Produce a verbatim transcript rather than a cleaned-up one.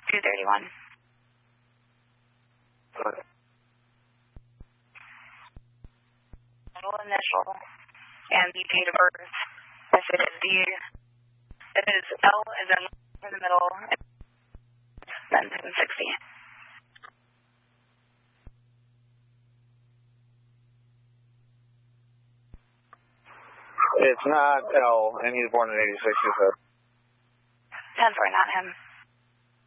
two thirty-one. Okay. Middle initial and the date of birth. If it is the, if it is L is in the middle, then seven sixty. It's not L, and he's born in eighty-six, you said. ten four, not him.